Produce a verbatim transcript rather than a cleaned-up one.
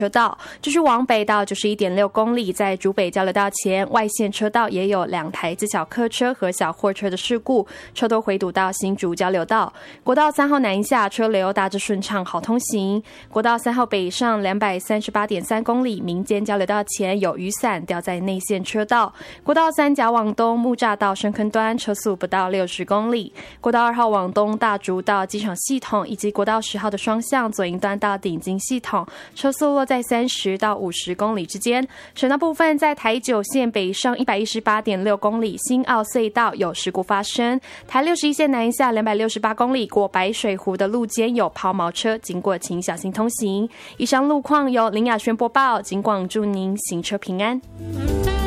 车道，继续往北到 九十一点六公里，在竹北交流道前外线车道也有两台自小客车和小货车的事故，车都回堵到新竹交流道。国道三号南下车流大致顺畅，好通行。国道三号北上 两百三十八点三公里，民间交流道前有雨伞掉在内线车道。国道三甲往东木栅到深坑端车速不到六十公里。国道二号往东大竹到机场系统，以及国道十号的双向左营端到顶金系统，车速落在三十到五十公里之间。省道部分，在台九线北上 一百一十八点六公里，新澳隧道有事故发生。台六十一线南下 两百六十八公里，过白水湖的路肩有抛锚车，经过请小心通行。以上路况由林雅轩播报，警广祝您行车平安。